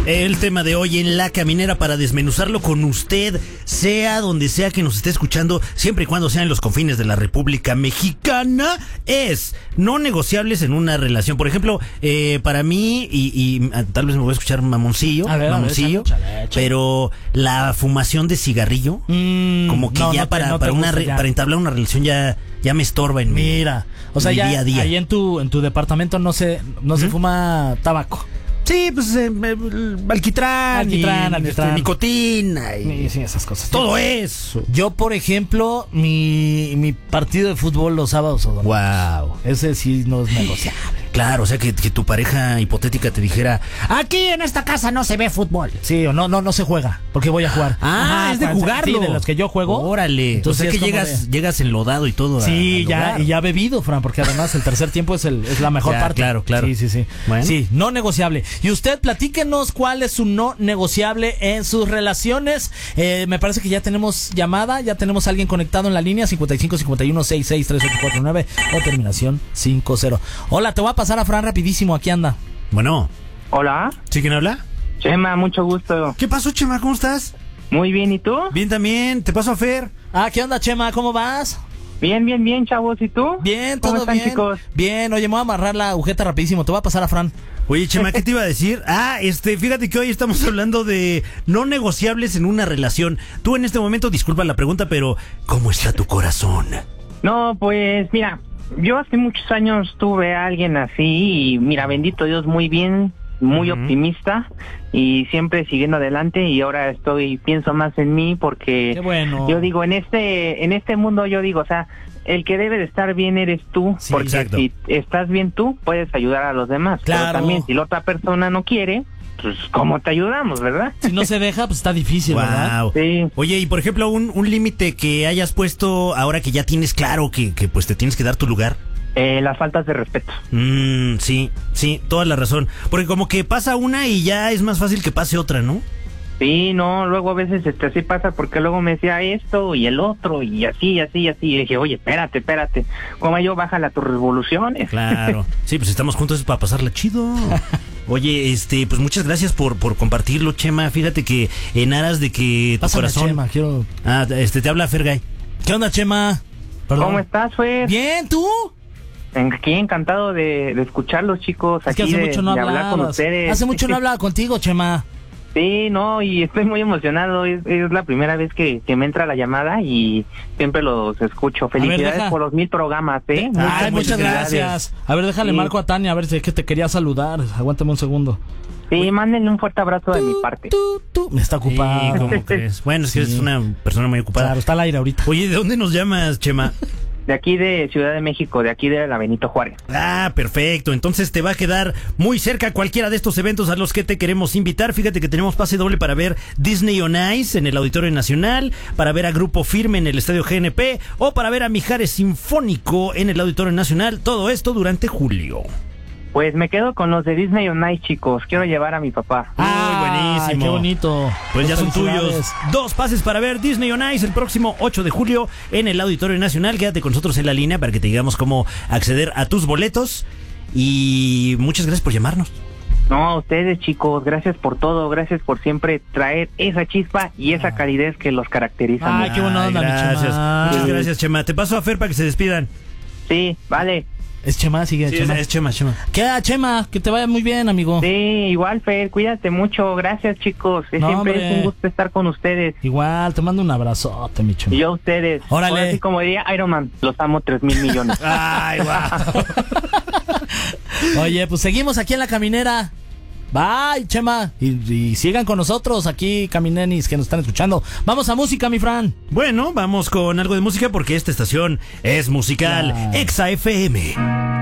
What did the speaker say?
El tema de hoy en La Caminera para desmenuzarlo con usted, sea donde sea que nos esté escuchando, siempre y cuando sean en los confines de la República Mexicana, es no negociables en una relación. Por ejemplo, para mí, y tal vez me voy a escuchar mamoncillo, pero la fumación de cigarrillo, como que no, ya para entablar una relación ya me estorba en Mira, o sea, ya día a día. Ahí en tu departamento no se fuma tabaco. Sí, pues alquitrán, nicotina y sí, esas cosas. Todo eso. Yo, por ejemplo, mi partido de fútbol los sábados o domingos. Wow. Ese sí no es negociable. Claro, o sea que tu pareja hipotética te dijera, aquí en esta casa no se ve fútbol. Sí, o no se juega, porque voy a jugar. Es de jugarlo. Sí, de los que yo juego. Órale. Entonces, o sea que llegas enlodado y todo. Sí, ya bebido, Fran, porque además el tercer tiempo es la mejor parte. Claro. Sí. Bueno. Sí, no negociable. Y usted, platíquenos cuál es su no negociable en sus relaciones. Me parece que ya tenemos llamada, ya tenemos a alguien conectado en la línea, 5551663849 o terminación 50. Hola, te voy a pasar a Fran rapidísimo, aquí anda. Bueno. Hola. ¿Sí, quién habla? Chema, mucho gusto. ¿Qué pasó, Chema? ¿Cómo estás? Muy bien, ¿y tú? Bien también, te paso a Fer. ¿Qué onda, Chema? ¿Cómo vas? Bien, chavos, ¿y tú? Bien, todo ¿Cómo están, bien, chicos? Bien, oye, me voy a amarrar la agujeta rapidísimo, te voy a pasar a Fran. Oye, Chema, ¿qué te iba a decir? Fíjate que hoy estamos hablando de no negociables en una relación. Tú en este momento, disculpa la pregunta, pero ¿cómo está tu corazón? No, pues, mira, yo hace muchos años tuve a alguien así y, mira, bendito Dios, muy bien, muy optimista y siempre siguiendo adelante, y ahora pienso más en mí porque, qué bueno. Yo digo, en este mundo, yo digo, o sea, el que debe de estar bien eres tú, sí, porque exacto. Si estás bien tú, puedes ayudar a los demás. Claro. Pero también, si la otra persona no quiere, pues, ¿cómo te ayudamos, verdad? Si no se deja, pues está difícil, ¿verdad? Sí. Oye, y por ejemplo, un límite que hayas puesto ahora que ya tienes claro que pues te tienes que dar tu lugar. Las faltas de respeto. Sí, toda la razón. Porque como que pasa una y ya es más fácil que pase otra, ¿no? Sí, no, luego a veces así pasa, porque luego me decía esto y el otro y así. Y dije, oye, espérate. Como yo, bájala tus revoluciones. Claro. Sí, pues estamos juntos para pasarla chido. Oye, pues muchas gracias por compartirlo, Chema. Fíjate que en aras de que tu Pásame, corazón... Chema, quiero... te habla Fergay. ¿Qué onda, Chema? Perdón. ¿Cómo estás, Fer? Bien, ¿tú? Aquí encantado de escucharlos, chicos. Es que aquí hace mucho no de hablar con ustedes. Hace mucho no hablaba contigo, Chema. Sí, no, y estoy muy emocionado. Es la primera vez que me entra la llamada y siempre los escucho. Felicidades por los 1000 programas, ¿eh? Muchas gracias. A ver, déjale marco a Tania, a ver si es que te quería saludar. Aguántame un segundo. Sí, mándenle un fuerte abrazo de mi parte. Me está ocupado. Sí, ¿cómo crees? Bueno, es que eres una persona muy ocupada. Claro, está al aire ahorita. Oye, ¿de dónde nos llamas, Chema? De aquí de Ciudad de México, de aquí de la Benito Juárez. Perfecto. Entonces te va a quedar muy cerca cualquiera de estos eventos a los que te queremos invitar. Fíjate que tenemos pase doble para ver Disney on Ice en el Auditorio Nacional, para ver a Grupo Firme en el Estadio GNP o para ver a Mijares Sinfónico en el Auditorio Nacional. Todo esto durante julio. Pues me quedo con los de Disney on Ice, chicos. Quiero llevar a mi papá. Buenísimo. Qué bonito. Pues ya son tuyos. 2 pases para ver Disney on Ice el próximo 8 de julio en el Auditorio Nacional. Quédate con nosotros en la línea para que te digamos cómo acceder a tus boletos. Y muchas gracias por llamarnos. No, a ustedes, chicos, gracias por todo, gracias por siempre traer esa chispa y esa calidez que los caracteriza. Qué buena onda, gracias. mi Chema. Muchas gracias, Chema. Te paso a Fer para que se despidan. Sí, vale. Es Chema, sigue Sí, Chema. es Chema. Queda, Chema, que te vaya muy bien, amigo. Sí, igual, Fer, cuídate mucho, gracias, chicos. Siempre es un gusto estar con ustedes. Igual, te mando un abrazote, mi Chema. Y yo a ustedes. Órale. Ahora sí, como diría Iron Man, los amo 3,000 millones. Ay, guau. Oye, pues seguimos aquí en La Caminera. Bye, Chema. Y sigan con nosotros aquí, caminenis, que nos están escuchando. Vamos a música, mi Fran. Bueno, vamos con algo de música porque esta estación es musical. Exa FM.